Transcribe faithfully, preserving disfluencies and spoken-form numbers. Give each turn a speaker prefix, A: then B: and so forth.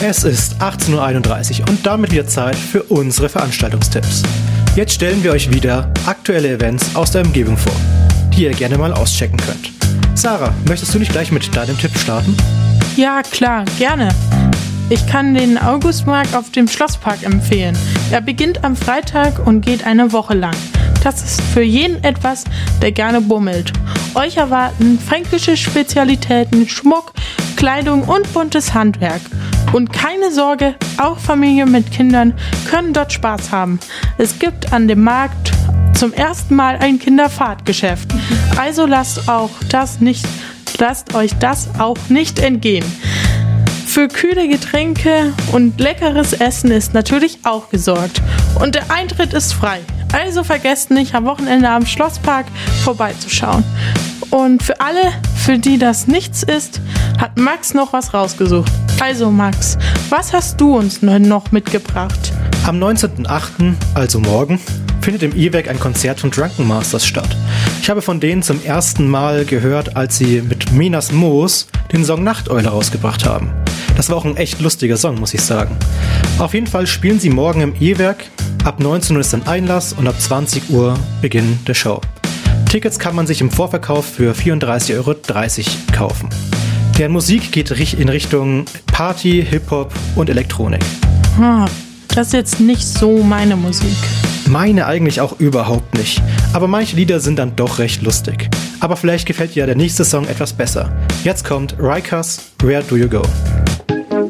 A: Es ist achtzehn Uhr einunddreißig und damit wieder Zeit für unsere Veranstaltungstipps. Jetzt stellen wir euch wieder aktuelle Events aus der Umgebung vor, die ihr gerne mal auschecken könnt. Sarah, möchtest du nicht gleich mit deinem Tipp starten?
B: Ja, klar, gerne. Ich kann den Augustmarkt auf dem Schlosspark empfehlen. Er beginnt am Freitag und geht eine Woche lang. Das ist für jeden etwas, der gerne bummelt. Euch erwarten fränkische Spezialitäten, Schmuck, Kleidung und buntes Handwerk. Und keine Sorge, auch Familien mit Kindern können dort Spaß haben. Es gibt an dem Markt zum ersten Mal ein Kinderfahrtgeschäft. Also lasst auch das nicht, lasst euch das auch nicht entgehen. Für kühle Getränke und leckeres Essen ist natürlich auch gesorgt. Und der Eintritt ist frei. Also vergesst nicht, am Wochenende am Schlosspark vorbeizuschauen. Und für alle, für die das nichts ist, hat Max noch was rausgesucht. Also Max, was hast du uns noch mitgebracht?
A: Am neunzehnten achten, also morgen, findet im E-Werk ein Konzert von Drunken Masters statt. Ich habe von denen zum ersten Mal gehört, als sie mit Minas Moos den Song Nachteule rausgebracht haben. Das war auch ein echt lustiger Song, muss ich sagen. Auf jeden Fall spielen sie morgen im E-Werk. Ab neunzehn Uhr ist ein Einlass und ab zwanzig Uhr Beginn der Show. Tickets kann man sich im Vorverkauf für vierunddreißig Euro dreißig kaufen. Deren Musik geht in Richtung Party, Hip-Hop und Elektronik.
B: Hm, das ist jetzt nicht so meine Musik.
A: Meine eigentlich auch überhaupt nicht. Aber manche Lieder sind dann doch recht lustig. Aber vielleicht gefällt dir der nächste Song etwas besser. Jetzt kommt Rikers, Where Do You Go?